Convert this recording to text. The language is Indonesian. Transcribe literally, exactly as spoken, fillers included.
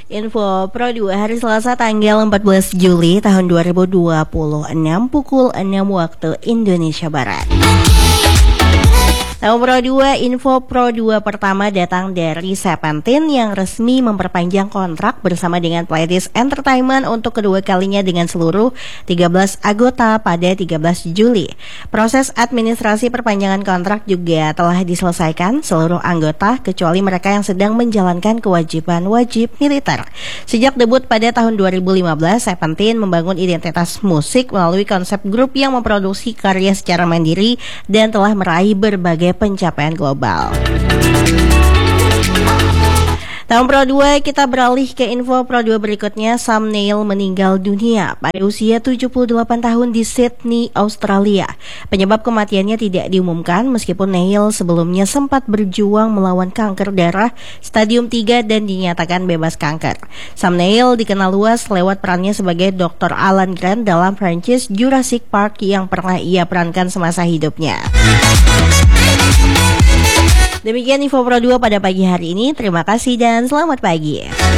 Info Pro dua hari Selasa tanggal empat belas Juli tahun dua ribu dua puluh enam pukul enam waktu Indonesia Barat. Tahun Pro dua, info Pro dua pertama datang dari Seventeen yang resmi memperpanjang kontrak bersama dengan Pledis Entertainment untuk kedua kalinya dengan seluruh tiga belas anggota pada tiga belas Juli. Proses administrasi perpanjangan kontrak juga telah diselesaikan seluruh anggota kecuali mereka yang sedang menjalankan kewajiban wajib militer. Sejak debut pada tahun dua ribu lima belas, Seventeen membangun identitas musik melalui konsep grup yang memproduksi karya secara mandiri dan telah meraih berbagai pencapaian global. Tahun Pro dua kita beralih ke info Pro dua berikutnya. Sam Neill meninggal dunia pada usia tujuh puluh delapan tahun di Sydney, Australia. Penyebab kematiannya tidak diumumkan meskipun Neill sebelumnya sempat berjuang melawan kanker darah stadium tiga dan dinyatakan bebas kanker. Sam Neill dikenal luas lewat perannya sebagai doktor Alan Grant dalam franchise Jurassic Park yang pernah ia perankan semasa hidupnya. Demikian info Pro dua pada pagi hari ini. Terima kasih dan selamat pagi.